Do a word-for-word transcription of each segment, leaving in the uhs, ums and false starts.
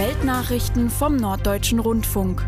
Weltnachrichten vom Norddeutschen Rundfunk.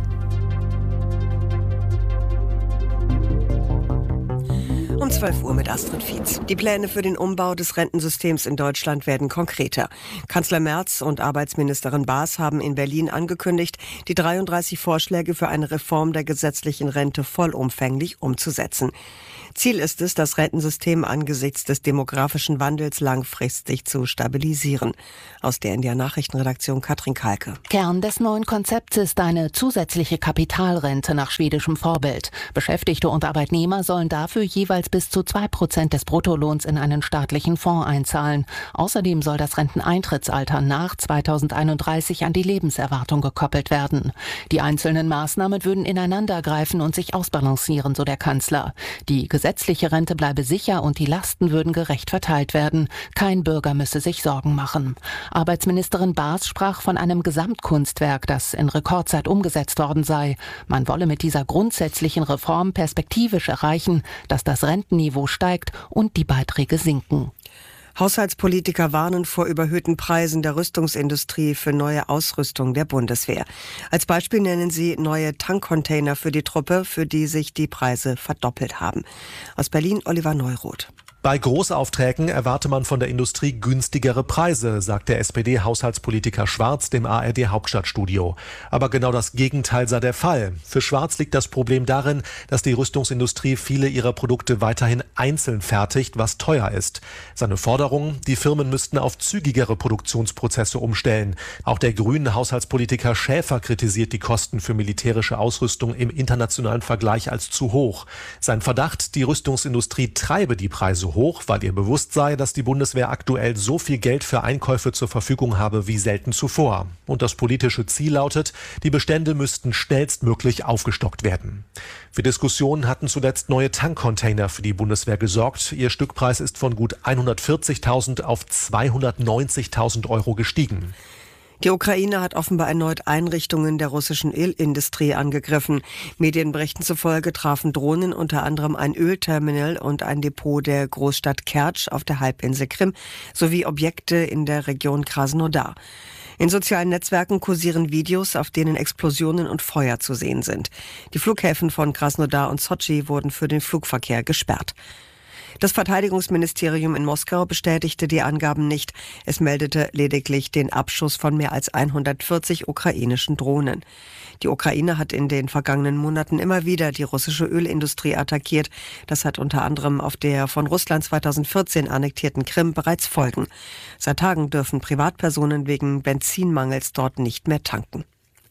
Um zwölf Uhr mit Astrid Fietz. Die Pläne für den Umbau des Rentensystems in Deutschland werden konkreter. Kanzler Merz und Arbeitsministerin Baas haben in Berlin angekündigt, die dreiunddreißig Vorschläge für eine Reform der gesetzlichen Rente vollumfänglich umzusetzen. Ziel ist es, das Rentensystem angesichts des demografischen Wandels langfristig zu stabilisieren. Aus der N D R-Nachrichtenredaktion Katrin Kalke. Kern des neuen Konzepts ist eine zusätzliche Kapitalrente nach schwedischem Vorbild. Beschäftigte und Arbeitnehmer sollen dafür jeweils bis zu zwei Prozent des Bruttolohns in einen staatlichen Fonds einzahlen. Außerdem soll das Renteneintrittsalter nach zweitausendeinunddreißig an die Lebenserwartung gekoppelt werden. Die einzelnen Maßnahmen würden ineinandergreifen und sich ausbalancieren, so der Kanzler. Die gesetzliche Rente bleibe sicher und die Lasten würden gerecht verteilt werden. Kein Bürger müsse sich Sorgen machen. Arbeitsministerin Baas sprach von einem Gesamtkunstwerk, das in Rekordzeit umgesetzt worden sei. Man wolle mit dieser grundsätzlichen Reform perspektivisch erreichen, dass das Rentenniveau steigt und die Beiträge sinken. Haushaltspolitiker warnen vor überhöhten Preisen der Rüstungsindustrie für neue Ausrüstung der Bundeswehr. Als Beispiel nennen sie neue Tankcontainer für die Truppe, für die sich die Preise verdoppelt haben. Aus Berlin Oliver Neuroth. Bei Großaufträgen erwarte man von der Industrie günstigere Preise, sagt der S P D-Haushaltspolitiker Schwarz dem A R D-Hauptstadtstudio. Aber genau das Gegenteil sei der Fall. Für Schwarz liegt das Problem darin, dass die Rüstungsindustrie viele ihrer Produkte weiterhin einzeln fertigt, was teuer ist. Seine Forderung, die Firmen müssten auf zügigere Produktionsprozesse umstellen. Auch der grünen Haushaltspolitiker Schäfer kritisiert die Kosten für militärische Ausrüstung im internationalen Vergleich als zu hoch. Sein Verdacht, die Rüstungsindustrie treibe die Preise hoch, weil ihr bewusst sei, dass die Bundeswehr aktuell so viel Geld für Einkäufe zur Verfügung habe wie selten zuvor. Und das politische Ziel lautet, die Bestände müssten schnellstmöglich aufgestockt werden. Für Diskussionen hatten zuletzt neue Tankcontainer für die Bundeswehr gesorgt. Ihr Stückpreis ist von gut hundertvierzigtausend auf zweihundertneunzigtausend Euro gestiegen. Die Ukraine hat offenbar erneut Einrichtungen der russischen Ölindustrie angegriffen. Medienberichten zufolge trafen Drohnen unter anderem ein Ölterminal und ein Depot der Großstadt Kertsch auf der Halbinsel Krim sowie Objekte in der Region Krasnodar. In sozialen Netzwerken kursieren Videos, auf denen Explosionen und Feuer zu sehen sind. Die Flughäfen von Krasnodar und Sotschi wurden für den Flugverkehr gesperrt. Das Verteidigungsministerium in Moskau bestätigte die Angaben nicht. Es meldete lediglich den Abschuss von mehr als hundertvierzig ukrainischen Drohnen. Die Ukraine hat in den vergangenen Monaten immer wieder die russische Ölindustrie attackiert. Das hat unter anderem auf der von Russland zweitausendvierzehn annektierten Krim bereits Folgen. Seit Tagen dürfen Privatpersonen wegen Benzinmangels dort nicht mehr tanken.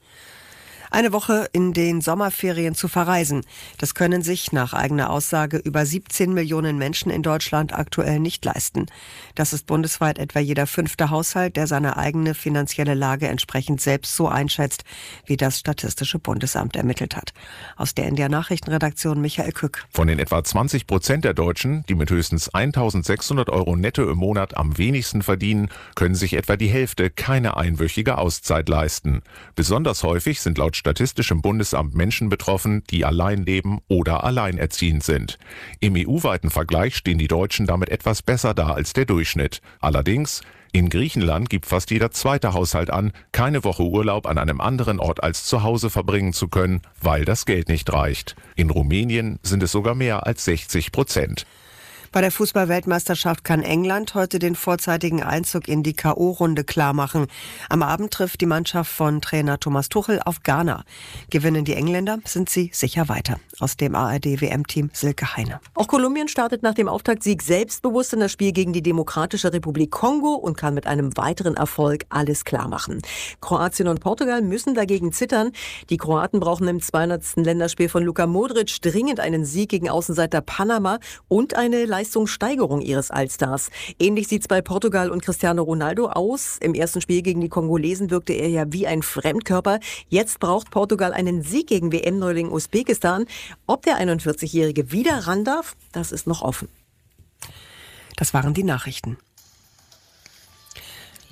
Eine Woche in den Sommerferien zu verreisen. Das können sich nach eigener Aussage über siebzehn Millionen Menschen in Deutschland aktuell nicht leisten. Das ist bundesweit etwa jeder fünfte Haushalt, der seine eigene finanzielle Lage entsprechend selbst so einschätzt, wie das Statistische Bundesamt ermittelt hat. Aus der N D R-Nachrichtenredaktion Michael Kück. Von den etwa zwanzig Prozent der Deutschen, die mit höchstens eintausendsechshundert Euro netto im Monat am wenigsten verdienen, können sich etwa die Hälfte keine einwöchige Auszeit leisten. Besonders häufig sind laut Statistischem Bundesamt Menschen betroffen, die allein leben oder alleinerziehend sind. Im E U-weiten Vergleich stehen die Deutschen damit etwas besser da als der Durchschnitt. Allerdings, in Griechenland gibt fast jeder zweite Haushalt an, keine Woche Urlaub an einem anderen Ort als zu Hause verbringen zu können, weil das Geld nicht reicht. In Rumänien sind es sogar mehr als sechzig Prozent. Bei der Fußball-Weltmeisterschaft kann England heute den vorzeitigen Einzug in die K O-Runde klarmachen. Am Abend trifft die Mannschaft von Trainer Thomas Tuchel auf Ghana. Gewinnen die Engländer, sind sie sicher weiter. Aus dem A R D-W M-Team Silke Heine. Auch Kolumbien startet nach dem Auftaktsieg selbstbewusst in das Spiel gegen die Demokratische Republik Kongo und kann mit einem weiteren Erfolg alles klarmachen. Kroatien und Portugal müssen dagegen zittern. Die Kroaten brauchen im zweihundertsten Länderspiel von Luka Modric dringend einen Sieg gegen Außenseiter Panama und eine Leistungssteigerung ihres Allstars. Ähnlich sieht's bei Portugal und Cristiano Ronaldo aus. Im ersten Spiel gegen die Kongolesen wirkte er ja wie ein Fremdkörper. Jetzt braucht Portugal einen Sieg gegen W M-Neuling Usbekistan. Ob der einundvierzigjährige wieder ran darf, das ist noch offen. Das waren die Nachrichten.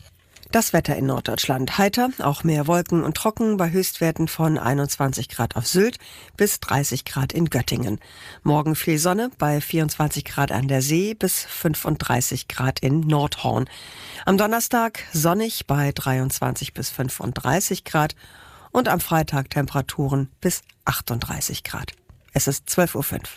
Das Wetter in Norddeutschland. Heiter, auch mehr Wolken und trocken bei Höchstwerten von einundzwanzig Grad auf Sylt bis dreißig Grad in Göttingen. Morgen viel Sonne bei vierundzwanzig Grad an der See bis fünfunddreißig Grad in Nordhorn. Am Donnerstag sonnig bei dreiundzwanzig bis fünfunddreißig Grad und am Freitag Temperaturen bis achtunddreißig Grad. Es ist zwölf Uhr fünf.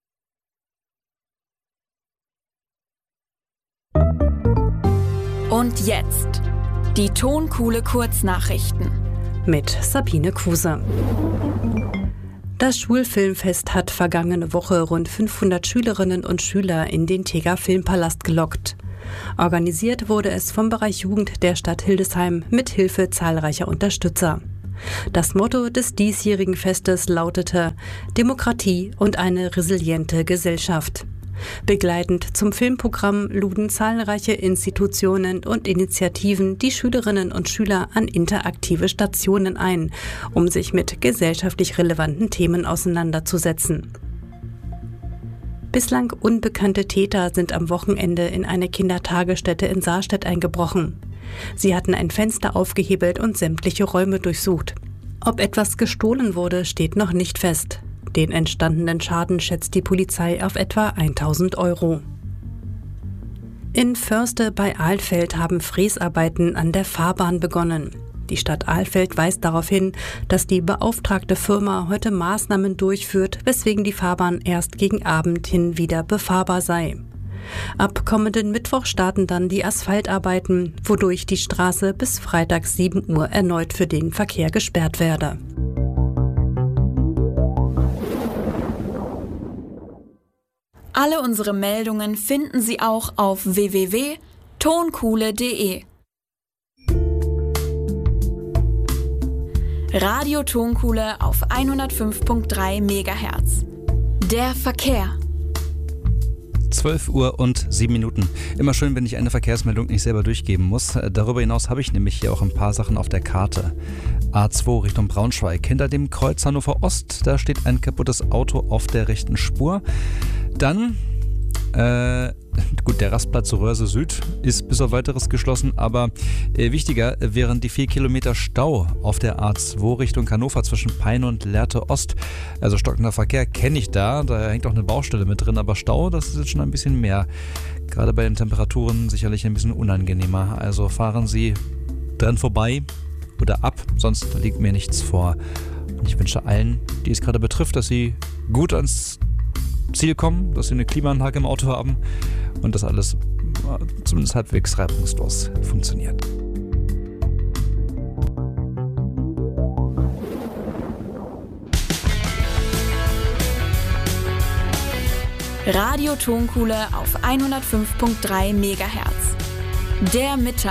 Und jetzt die Tonkuhle Kurznachrichten mit Sabine Kruse. Das Schulfilmfest hat vergangene Woche rund fünfhundert Schülerinnen und Schüler in den Teger Filmpalast gelockt. Organisiert wurde es vom Bereich Jugend der Stadt Hildesheim mit Hilfe zahlreicher Unterstützer. Das Motto des diesjährigen Festes lautete Demokratie und eine resiliente Gesellschaft. Begleitend zum Filmprogramm luden zahlreiche Institutionen und Initiativen die Schülerinnen und Schüler an interaktive Stationen ein, um sich mit gesellschaftlich relevanten Themen auseinanderzusetzen. Bislang unbekannte Täter sind am Wochenende in eine Kindertagesstätte in Saarstedt eingebrochen. Sie hatten ein Fenster aufgehebelt und sämtliche Räume durchsucht. Ob etwas gestohlen wurde, steht noch nicht fest. Den entstandenen Schaden schätzt die Polizei auf etwa tausend Euro. In Förste bei Alfeld haben Fräsarbeiten an der Fahrbahn begonnen. Die Stadt Alfeld weist darauf hin, dass die beauftragte Firma heute Maßnahmen durchführt, weswegen die Fahrbahn erst gegen Abend hin wieder befahrbar sei. Ab kommenden Mittwoch starten dann die Asphaltarbeiten, wodurch die Straße bis Freitag sieben Uhr erneut für den Verkehr gesperrt werde. Alle unsere Meldungen finden Sie auch auf w w w punkt tonkuhle punkt de. Radio Tonkuhle auf hundertfünf Komma drei Megahertz. Der Verkehr. zwölf Uhr und sieben Minuten. Immer schön, wenn ich eine Verkehrsmeldung nicht selber durchgeben muss. Darüber hinaus habe ich nämlich hier auch ein paar Sachen auf der Karte. A zwei Richtung Braunschweig. Hinter dem Kreuz Hannover Ost, da steht ein kaputtes Auto auf der rechten Spur. Dann, äh, gut, der Rastplatz Röhrse Süd ist bis auf weiteres geschlossen, aber äh, wichtiger wären die vier Kilometer Stau auf der A zwei Richtung Hannover zwischen Peine und Lehrte Ost. Also stockender Verkehr kenne ich da, da hängt auch eine Baustelle mit drin, aber Stau, das ist jetzt schon ein bisschen mehr. Gerade bei den Temperaturen sicherlich ein bisschen unangenehmer. Also fahren Sie dran vorbei oder ab, sonst liegt mir nichts vor. Und ich wünsche allen, die es gerade betrifft, dass sie gut ans Ziel kommen, dass sie eine Klimaanlage im Auto haben und dass alles zumindest halbwegs reibungslos funktioniert. Radio Tonkuhle auf hundertfünf Komma drei Megahertz. Der Mittag.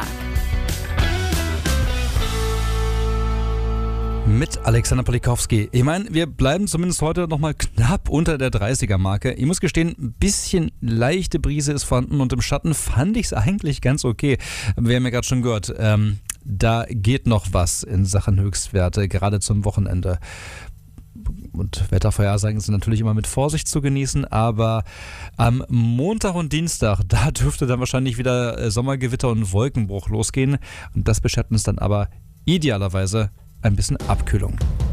Mit Alexander Polikowski. Ich meine, wir bleiben zumindest heute nochmal knapp unter der dreißiger-Marke. Ich muss gestehen, ein bisschen leichte Brise ist vorhanden und im Schatten fand ich es eigentlich ganz okay. Wir haben ja gerade schon gehört, ähm, da geht noch was in Sachen Höchstwerte, gerade zum Wochenende. Und Wettervorhersagen sind natürlich immer mit Vorsicht zu genießen, aber am Montag und Dienstag, da dürfte dann wahrscheinlich wieder Sommergewitter und Wolkenbruch losgehen. Und das beschert uns dann aber idealerweise ein bisschen Abkühlung.